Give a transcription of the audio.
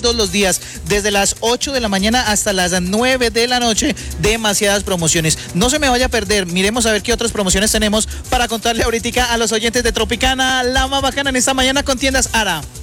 todos los días, desde las 8 de la mañana hasta las 9 de la noche, demasiadas promociones. No se me vaya a perder, miremos a ver qué otras promociones tenemos para contarle ahorita a los oyentes de Tropicana, la más bacana en esta mañana con tiendas Ara.